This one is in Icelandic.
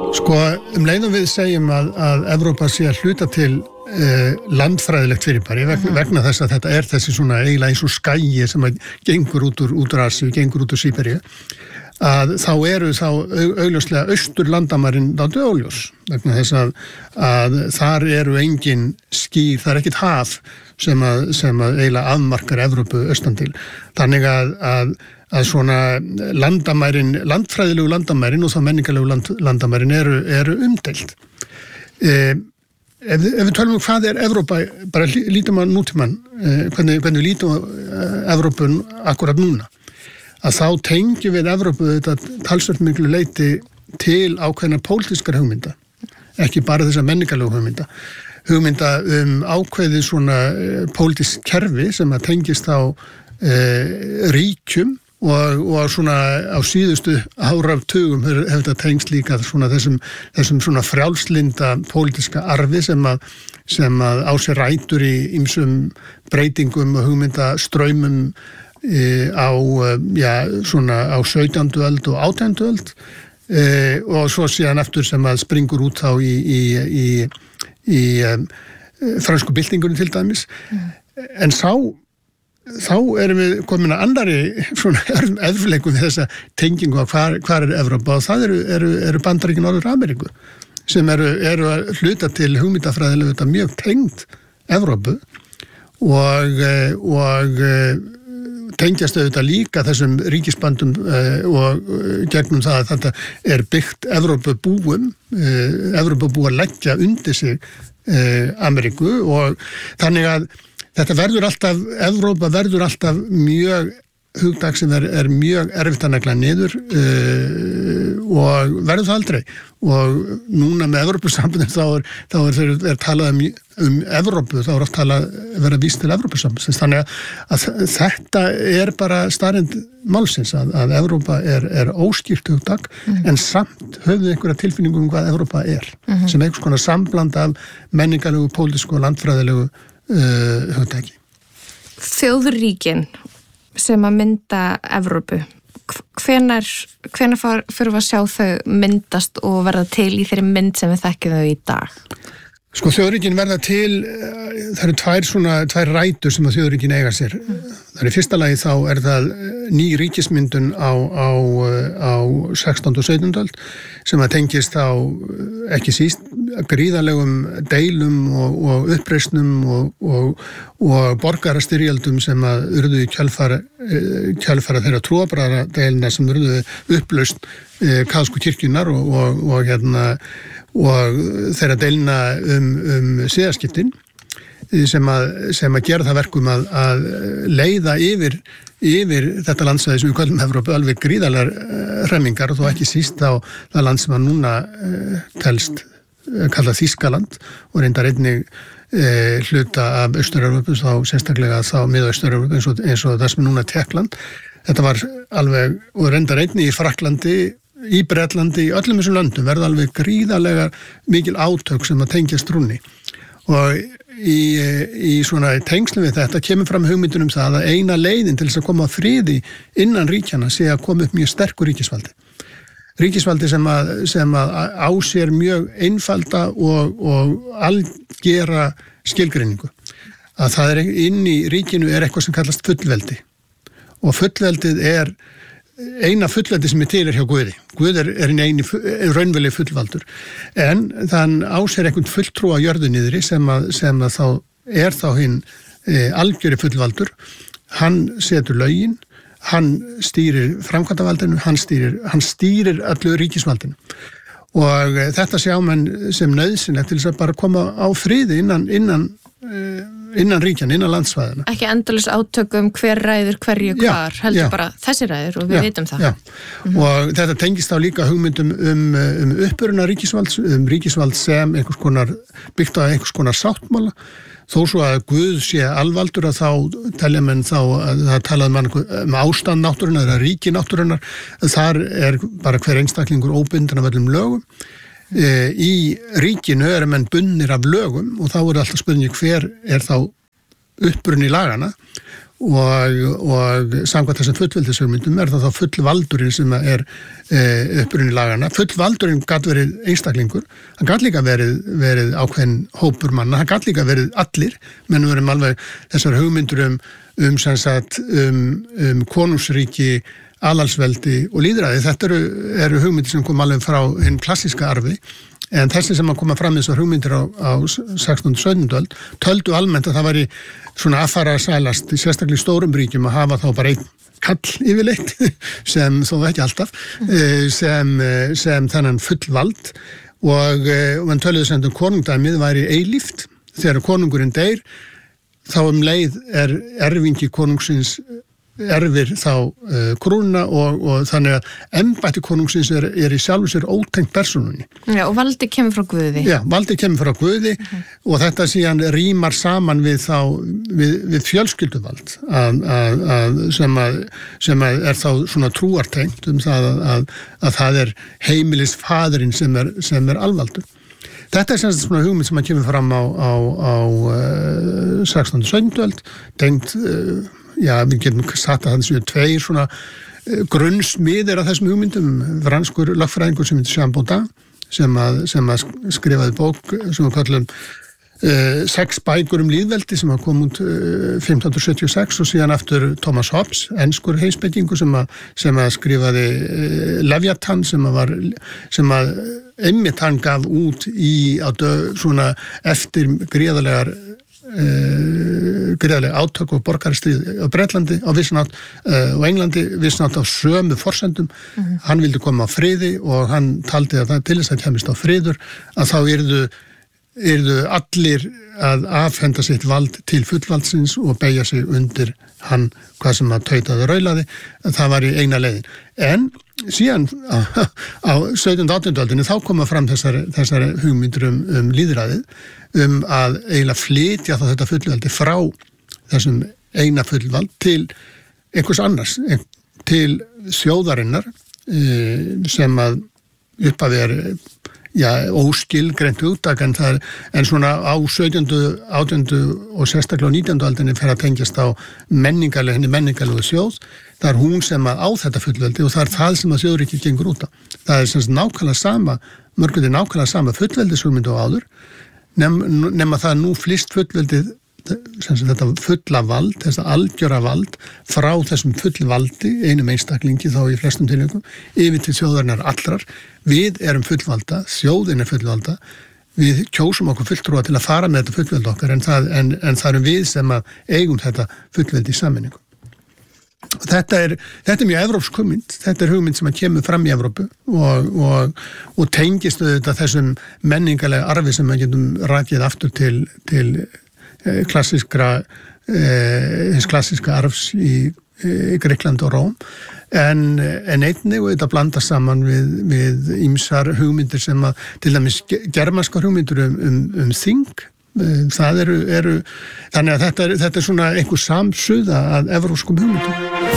Sko, leiðum við segjum að Evrópa sé að hluta til landfræðilegt fyrirbæri vegna þess að þetta þessi svona eiginlega eins og skagi sem að gengur út úr Asíu, gengur út úr Síberíu, að þá eru augljóslega austur landamærin dálítið óljós vegna þess að þar eru engin skýr, það ekkert haf sem að eiginlega afmarkar Evrópu austan til. Þannig að svona landfræðilegu landamærin og þá menningarlegu landamærin eru umdeild. Ef við tölum hvað Evrópa, bara lítum að nútímann, hvernig við lítum að Evrópun akkurat núna, að þá tengjum við Evrópu þetta talsvert miklu leyti til ákveðna pólitískar hugmynda, ekki bara þessa menningarlegu hugmynda ákveðið svona pólitískt kerfi sem að tengist á ríkjum og svona á síðustu áratugum hefur þetta tengst líka svona þessum svona frjálslinda pólitíska arfi sem að á sér rætur í ýmsum breytingum og hugmyndastraumum á 17. öld og 18. öld og svo síðan eftir sem að springur út þá í fransku byltingunni til dæmis. En þá erum við komin að annari svona erfleikum við þessa tengingu á hvar Evrópa og það eru Bandaríkin Norður-Ameríku sem eru að hluta til hugmyndafræðilega þetta mjög tengd Evrópu og tengjast auðvitað líka þessum ríkisbandum og gegnum það að þetta byggt Evrópubúar leggja undir sig Ameríku og þannig að Evrópa verður alltaf mjög hugtak sem mjög erfitt að negla niður og verður það aldrei og núna með Evrópusambandið þá talað Evrópu, þá oft verið víst til Evrópusambandið, þannig að þetta bara staðreynd málsins að Evrópa óskýrt hugtak en samt höfðu einhverja tilfinningu hvað Evrópa sem einhvers konar sambland af menningarlegu, pólitísku og landfræðilegu hugtaki. Þjóðríkin sem að mynda Evrópu, hvenær fyrir að sjá þau myndast og verða til í þeirri mynd sem við þekkjum þau í dag? Sko, þjóðríkin verða til, það eru tvær rætur sem að þjóðríkin eiga sér. Það í fyrsta lagi þá það ný ríkismyndun á 16. og 17. öld sem að tengist á ekki síst gríðarlegum deilum og uppreisnum og borgarastyrjöldum sem að urðu í kjölfara þeirra trúarbragðadeilna sem urðu upplausn kaþólsku kirkjunnar og þeirra deilna siðaskiptin sem að gera það verkum að leiða yfir þetta landsvæði sem við köllum Evrópu alveg gríðarlegar hremmingar og þó ekki síst á það land sem að núna telst kallað Þýskaland og reyndar einnig hluta af Austur-Evrópu, þá sérstaklega þá Mið-Austur-Evrópu eins og það sem núna Tékkland. Þetta var alveg, og reyndar einnig í Frakklandi, í Bretlandi, í öllum þessum löndum verða alveg gríðarlega mikil átök sem að tengjast trúnni. Og í svona tengslum við þetta kemur fram hugmyndun það að eina leiðin til þess að koma friði innan ríkjana sé að koma upp mjög sterkur ríkisvaldi. Ríkisvaldi sem að á sér mjög einfalda og algera skilgreiningu. Að það inn í ríkinu eitthvað sem kallast fullveldi. Og fullveldið eina fullveldi sem til hjá Guði. Guð hinn eini raunveruleg fullvaldur. En þann á sér einhvern fulltrúa jörðu niðri sem að þá hinn algjöri fullvaldur. Hann setur lögin, hann stýrir framkvæmdavaldinu, hann stýrir öllu ríkisvaldinu. Og þetta sjá menn sem nauðsynlegt til þess að bara koma á friði innan ríkjan, innan landsvæðina. Ekki endalaus átökum hver ræður hverju hvar, heldur bara þessi ræður og við vitum það. Já. Og þetta tengist þá líka hugmyndum uppuruna ríkisvalds, ríkisvald sem byggt á einhvers konar sáttmála. Þó svo að Guð sé alvaldur að þá telja menn að það talaði mann ástand náttúrunnar eða ríki náttúrunnar. Þar bara hver einstaklingur óbundinn af öllum lögum. Í ríkinu menn bundnir af lögum og þá alltaf spurning hver þá upprunni lagana og samkvæmt þessum fullveldishugmyndum það þá fullvaldurinn sem upprunni laganna. Fullvaldurinn gat verið einstaklingur, hann gat líka verið ákveðin hópur manna, hann gat líka verið allir, menn verðum alveg þessar hugmyndur konungsríki, alalsveldi og lýðræði. Þetta eru hugmyndir sem kom alveg frá hinn klassíska arfi. En þessi sem að koma fram þessar hugmyndir á 16. og 17. öld töldu almennt að það væri svona affara sælast í sérstaklega stórum ríkjum að hafa þá bara einn kall yfirleitt sem þó ekki alltaf sem þennan fullvald og mann töluðu sem konungdæmið væri eilíft. Þegar konungurinn deyr þá leið erfingi konungsins erfir þá krúnuna og þannig að embætti konungsins í sjálfu sér ótengt persónunni. Já, og valdi kemur frá Guði. Já, valdi kemur frá Guði og þetta síðan rímar saman við fjölskylduvald sem er þá svona trúartengt það að það heimilisfaðurinn sem er alvaldur. Þetta er semst svona hugmynd sem að kemur fram á 16. og 17. öld, tengt við getum sagt að það séu tveir svona grunnsmiðir af þessum hugmyndum, franskur lögfræðingur sem heitir Jean Baudin sem að skrifaði bók sem við kallum 6 bækur lýðveldi sem kom út 1576 og síðan aftur Thomas Hobbes, enskur heimspekingur sem að skrifaði Leviathan sem að einmitt hann gaf út svona eftir gríðarlega átök og borgarastríð á Bretlandi á vissanátt og Englandi vissanátt á sömu forsendum. Hann vildi koma á friði og hann taldi að það til þess að kemist á friður að þá yrðu allir að afhenda sitt vald til fullvaldsins og beygja sig undir hann hvað sem að tautaði og raulaði. Það var í eina leiðin. En síðan á 17. og 18. öldinni þá koma fram þessar hugmyndir lýðræðið að eiginlega flytja þetta fullvaldi frá þessum eina fullvald til einhvers annars, til þjóðarinnar sem að upphafið óskilgreint hugtak en svona á 17., 18. og sérstaklega á 19. öldinni fer að tengjast á menningarlegu þjóð. Það er hún sem að á þetta fullveldi og það er það sem að þjóðríkið gengur út á. Það er semst nákvæmlega sama, mörgundi nákvæmlega sama fullveldishugmynd og áður, nema það nú flyst fullveldið, þetta fulla vald, þessa algjöra vald frá þessum fullvaldi, einum einstaklingi þá í flestum tilvikum, yfir til þjóðarinnar allrar. Við erum fullvalda, þjóðin er fullvalda, við kjósum okkur fulltrúa til að fara með þetta fullveldi okkar en það erum við sem að eigum þetta fullveldi í sameiningu. Þetta er mjög evrópsk hugmynd, þetta er hugmynd sem að kemur fram í Evrópu og tengist auðvitað þessum menningarlega arfi sem við getum rakið aftur til klassíska arfs í Grikkland og Róm en einnig og þetta blandast saman við ýmsar hugmyndir sem að til dæmis germanskar hugmyndir þing. Það eru þannig að þetta er svona einhver samsuða að evrópskum hugmyndum.